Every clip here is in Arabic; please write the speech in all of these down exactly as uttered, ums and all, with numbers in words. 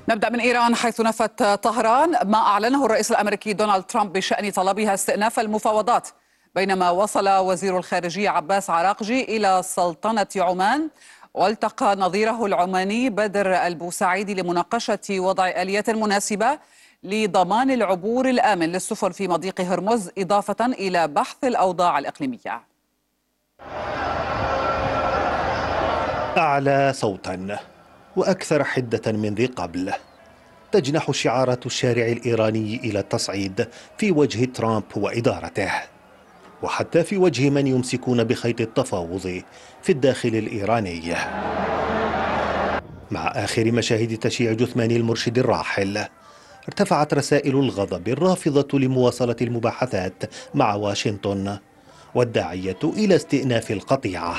نبدأ من إيران، حيث نفت طهران ما أعلنه الرئيس الأمريكي دونالد ترامب بشأن طلبها استئناف المفاوضات، بينما وصل وزير الخارجية عباس عراقجي إلى سلطنة عمان والتقى نظيره العماني بدر البوسعيدي لمناقشة وضع آليات مناسبة لضمان العبور الآمن للسفن في مضيق هرمز، إضافة إلى بحث الأوضاع الإقليمية. أعلى صوتا وأكثر حدة من ذي قبل تجنح شعارات الشارع الإيراني إلى التصعيد في وجه ترامب وإدارته، وحتى في وجه من يمسكون بخيط التفاوض في الداخل الإيراني. مع آخر مشاهد تشييع جثمان المرشد الراحل، ارتفعت رسائل الغضب الرافضة لمواصلة المباحثات مع واشنطن والداعية إلى استئناف القطيعة.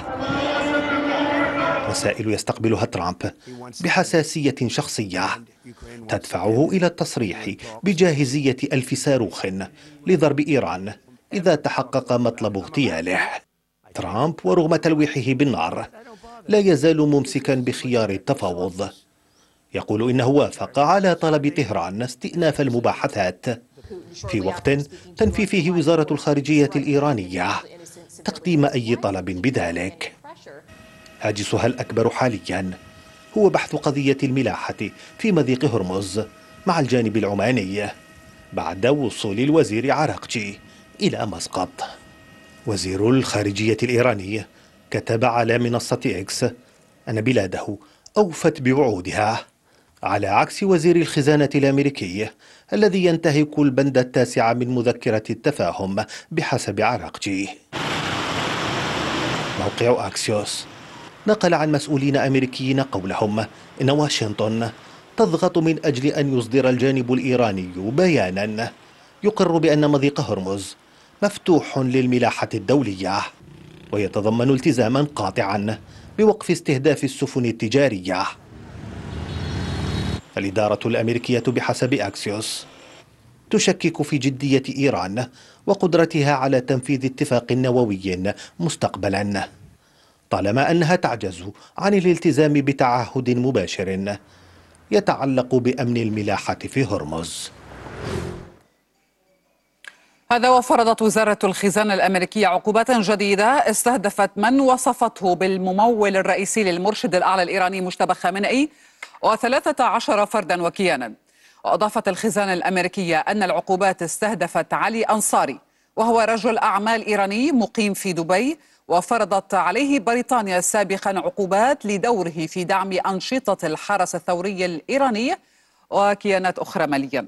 رسائل يستقبلها ترامب بحساسية شخصية تدفعه إلى التصريح بجاهزية ألف صاروخ لضرب إيران إذا تحقق مطلب اغتياله. ترامب ورغم تلويحه بالنار لا يزال ممسكا بخيار التفاوض، يقول إنه وافق على طلب طهران استئناف المباحثات في وقت تنفي فيه وزارة الخارجية الإيرانية تقديم أي طلب بذلك. هاجسها الأكبر حاليا هو بحث قضية الملاحة في مضيق هرمز مع الجانب العماني بعد وصول الوزير عراقجي إلى مسقط. وزير الخارجية الإيراني كتب على منصة إكس أن بلاده أوفت بوعودها، على عكس وزير الخزانة الأمريكي الذي ينتهك البند التاسع من مذكرة التفاهم بحسب عراقجي. موقع أكسيوس نقل عن مسؤولين أمريكيين قولهم إن واشنطن تضغط من أجل أن يصدر الجانب الإيراني بيانا يقر بأن مضيق هرمز مفتوح للملاحة الدولية، ويتضمن التزاما قاطعا بوقف استهداف السفن التجارية. الإدارة الأمريكية بحسب أكسيوس تشكك في جدية إيران وقدرتها على تنفيذ اتفاق نووي مستقبلا، طالما أنها تعجز عن الالتزام بتعهد مباشر يتعلق بأمن الملاحة في هرمز. هذا وفرضت وزارة الخزانة الأمريكية عقوبات جديدة استهدفت من وصفته بالممول الرئيسي للمرشد الأعلى الإيراني مجتبى خامنئي وثلاثة عشر فردا وكيانا. وأضافت الخزانة الأمريكية أن العقوبات استهدفت علي أنصاري، وهو رجل أعمال إيراني مقيم في دبي، وفرضت عليه بريطانيا سابقا عقوبات لدوره في دعم أنشطة الحرس الثوري الإيراني وكيانات أخرى ماليا.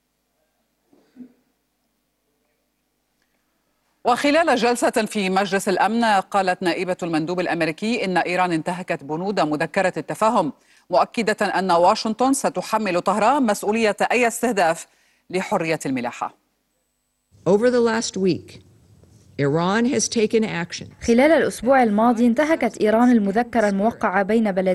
وخلال جلسة في مجلس الأمن، قالت نائبة المندوب الأمريكي إن إيران انتهكت بنود مذكرة التفاهم، مؤكدة أن واشنطن ستحمل طهران مسؤولية أي استهداف لحرية الملاحة. Over the last week, Iran has taken action. خلال الأسبوع الماضي انتهكت إيران المذكرة الموقعة بين بلدين